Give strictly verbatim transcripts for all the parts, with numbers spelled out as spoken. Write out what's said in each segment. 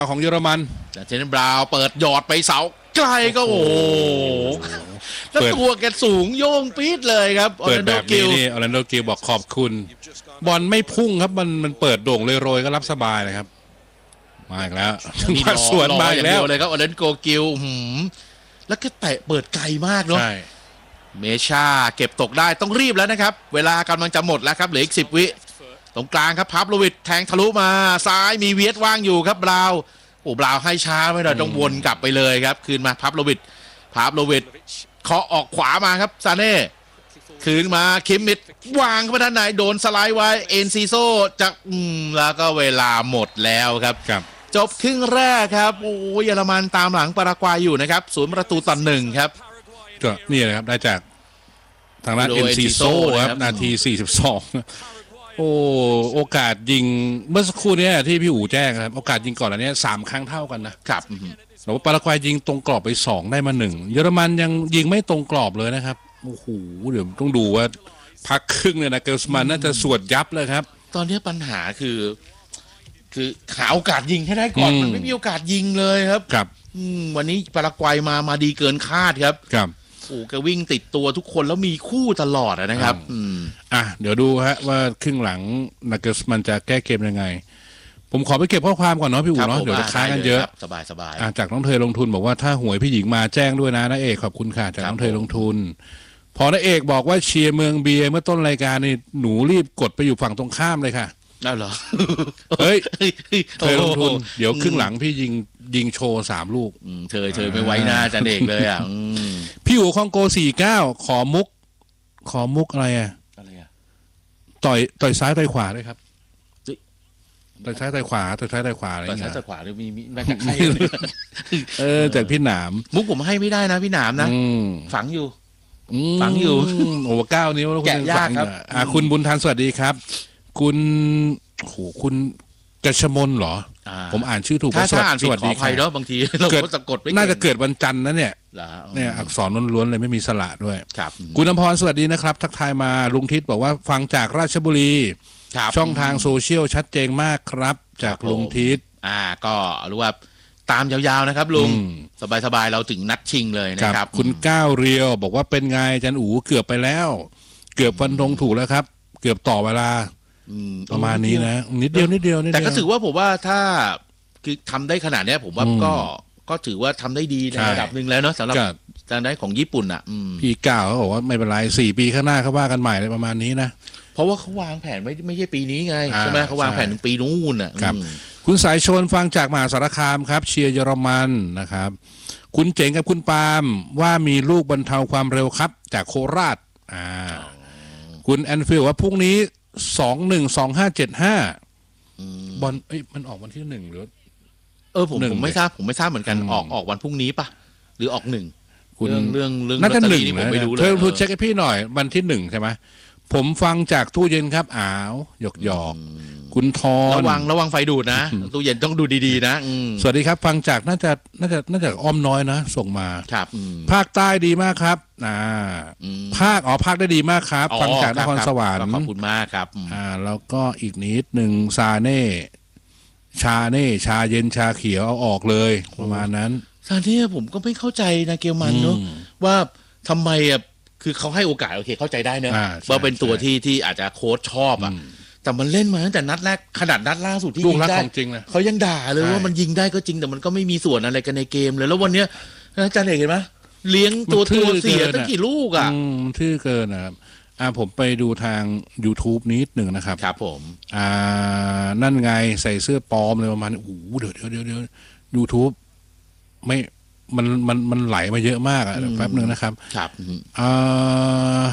ของเยอรมันเจนบราวน์เปิดหยอดไปเสาไกลก็โอ้โหแล้วตัวแกสูงโยงปี๊ดเลยครับเปิดแบบนี้นี่ออร์แลนโดกิลบอกขอบคุณบอลไม่พุ่งครับมันมันเปิดโด่งเลยโรยก็รับสบายเลยครับมาอีกแล้วมาสวนมาอีกแล้วเลยครับออร์แลนโดกิลแล้วก็เตะเปิดไกลมากเนาะเมชาเก็บตกได้ต้องรีบแล้วนะครับเวลากำลังจะหมดแล้วครับเหลืออีกสิบวิตรงกลางครับพับโลวิดแทงทะลุมาซ้ายมีเวียดว่างอยู่ครับบราวโอ้บราวให้ช้าไม่ได้ต้องวนกลับไปเลยครับคืนมาพับโลวิดพับโลวิดเคาะออกขวามาครับซาเน่คืนมาคิมมิดวางเข้าไปด้านไหนโดนสไลด์ไว้เอ็นซีโซจะอืมแล้วก็เวลาหมดแล้วครับจบครึ่งแรกครับโอ้เยอรมันตามหลังปารากวัยอยู่นะครับศูนย์ประตูต่อหนึ่งครับก็นี่เลยครับได้จากทางด้านเอ็นซีโซครับนาทีสี่สิบสองโอ้โอกาสยิงเมื่อสักครู่นี้ที่พี่อู๋แจ้งครับโอกาสยิงก่อนอันนี้สามครั้งเท่ากันนะครับแต่ว่าปารากวัยยิงตรงกรอบไปสองได้มาหนึ่งเยอรมันยังยิงไม่ตรงกรอบเลยนะครับโอ้โหเดี๋ยวต้องดูว่าพักครึ่งเนี่ยนะเกลสมันน่าจะสวดยับเลยครับตอนนี้ปัญหาคือคือหาโอกาสยิงให้ได้ก่อนมันไม่มีโอกาสยิงเลยครับครับวันนี้ปารากวัยมามาดีเกินคาดครับครับโอ้แกวิ่งติดตัวทุกคนแล้วมีคู่ตลอดนะครับอืมอ่ะเดี๋ยวดูฮะว่าครึ่งหลังนักเกลสมันจะแก้เกมยังไงผมขอไปเก็บข้อความก่อนเนาะพี่อู๋เนาะเดี๋ยวจะค้างกันเยอะสบายสบายจากน้องเธอลงทุนบอกว่าถ้าหวยพี่หญิงมาแจ้งด้วยนะน้าเอกขอบคุณค่ะจากน้องเธอลงทุนพอน้าเอกบอกว่าเชียร์เมืองเบียร์เมื่อต้นรายการนี่หนูรีบกดไปอยู่ฝั่งตรงข้ามเลยค่ะได้เหรอเฮ้ยเธอลงทุนเดี๋ยวครึ่งหลังพี่ยิงยิงโชว์สามลูกเธอเธอไม่ไว้หน้าจันเอกเลยอ่ะพี่อู๋คองโกสี่เก้าขอมุกขอมุกอะไรอ่ะอะไรอ่ะต่อยต่อยซ้ายต่อยขวาด้วยครับต่อยซ้ายต่อยขวาต่อยซ้ายต่อยขวาอะไรเงี้ยต่อยซ้ายต่อยขวาหรือมีมีมาจากใครเออจากพี่หนามมุกผมให้ไม่ได้นะพี่หนามนะฝังอยู่ฝังอยู่โอ้เก้านิ้วแล้วแกะยากครับอ่าคุณบุญทันสวัสดีครับคุณโหคุณกระชมนเหรอผมอ่านชื่อถูกถ้าถ้าอ่านผิดขออภัยเนาะบางทีเราก็สะกดไม่น่าจะเกิดวันจันทร์นะเนี่ยเนี่ยอักษรล้วนๆเลยไม่มีสระด้วยคุณอภรสวัสดีนะครับทักทายมาลุงทิศบอกว่าฟังจากราชบุรีช่องทางโซเชียลชัดเจนมากครับจากลุงทิศอ่าก็รู้ว่าตามยาวๆนะครับลุงสบายๆเราถึงนัดชิงเลยนะครับคุณก้าวเรียวบอกว่าเป็นไงจันอู๋เกือบไปแล้วเกือบฟันธงถูกแล้วครับเกือบต่อเวลาประมาณนี้นะนิดเดียวนิดเดียวแต่ก็ถือว่าผมว่าถ้าคือทำได้ขนาดนี้ผมว่าก็ก็ถือว่าทำได้ดีในระดับหนึ่งแล้วเนาะสำหรับทางด้านของญี่ปุ่นอ่ะพี่ก้าวเขาบอกว่าไม่เป็นไรสี่ปีข้างหน้าเขาว่ากันใหม่เลยประมาณนี้นะเพราะว่าเขาวางแผนไม่ไม่ใช่ปีนี้ไงใช่ไหมเขาวางแผนถึงปีนู้นอ่ะครับคุณสายชนฟังจากมหาสารคามครับเชียร์เยอรมันนะครับคุณเจ๋งกับคุณปาล์มว่ามีลูกบรรเทาความเร็วครับจากโคราชอ่าคุณแอนฟิลว่าพรุ่งนี้สองหนึ่งสองห้าเจ็ดห้าบอลเอ้ยมันออกวันที่หนึ่งหรือเออผมผมไม่ทราบผมไม่ทราบเหมือนกันออกออกวันพรุ่งนี้ปะหรือออกหนึ่งเรื่องเรื่องเรื่องน่าจะหนึ่งผมไม่รู้เลยเธอพูดเช็คให้พี่หน่อยวันที่หนึ่งใช่ไหมผมฟังจากตู้เย็นครับอ้าวหยอกหยอกคุณทอนระวังระวังไฟดูดนะตู้เย็นต้องดูดีๆนะสวัสดีครับฟังจากน่าจะน่าจะน่าจะอ้อมน้อยนะส่งมาครับภาคใต้ดีมากครับอ่าภาคอ๋อภาคได้ดีมากครับฟังจากนครสวรรค์ขอบคุณมากครับอ่าแล้วก็อีกนิดหนึ่งซาเน่ชาเน่ชาเย็นชาเขียวเอาออกเลยประมาณนั้นซาเน่ผมก็ไม่เข้าใจนะเกลมันเนาะว่าทำไมอ่ะคือเขาให้โอกาสโอเคเข้าใจได้เนอะว่าเป็นตัวที่ที่อาจจะโค้ชชอบอ่ะแต่มันเล่นมาตั้งแต่นัดแรกขนาดนัดล่าสุดที่ยิงได้เขายังด่าเลยว่ามันยิงได้ก็จริงแต่มันก็ไม่มีส่วนอะไรกันในเกมเลยแล้ววันเนี้ยอาจารย์เอกเห็นไหมเลี้ยงตัวตัวเสียตั้งกี่ลูกอ่ะทื่อเกินนะครับอ่าผมไปดูทาง YouTube นิดหนึ่งนะครับครับผมอ่านั่นไงใส่เสื้อปลอมเลยประมาณโอ้โหเดี๋ยวเดี๋ยวเดี๋ยวเดี๋ยว YouTube ไม่มันมันมันไหลมาเยอะมากอ่ะแป๊บหนึ่งนะครับครับอ่า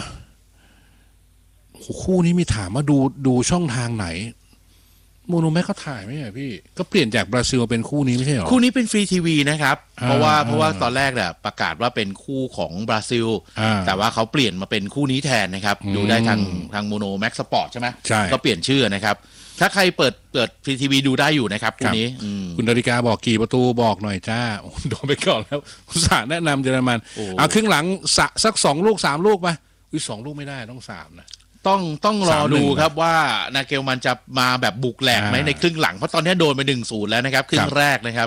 คู่นี้มีถามว่าดูดูช่องทางไหนโมโนแม็กก็ถ่ายไม่ใช่พี่ก็เปลี่ยนจากบราซิลเป็นคู่นี้ไม่ใช่หรอคู่นี้เป็นฟรีทีวีนะครับเพราะว่าเพราะว่าตอนแรกเนี่ยประกาศว่าเป็นคู่ของบราซิลแต่ว่าเขาเปลี่ยนมาเป็นคู่นี้แทนนะครับดูได้ทางทางโมโนแม็กสปอร์ตใช่ไหมใช่ก็เปลี่ยนชื่อนะครับถ้าใครเปิดเปิดฟรีทีวีดูได้อยู่นะครับคู่นี้คุณดาริกาบอกกี่ประตูบอกหน่อยจ้าโดนไปก่อนแล้วคุณสาแนะนำเยอรมันเอาครึ่งหลังสักสองลูกสามลูกไปอุ้ยสองลูกไม่ได้ต้องสามนะต้องต้องรอสามหนึ่งดูครับว่านาเกลมันจะมาแบบบุกแหลกไหมอ่าในครึ่งหลังเพราะตอนนี้โดนไปหนึ่งศูนย์แล้วนะครับครึ่ครังบแรกนะครับ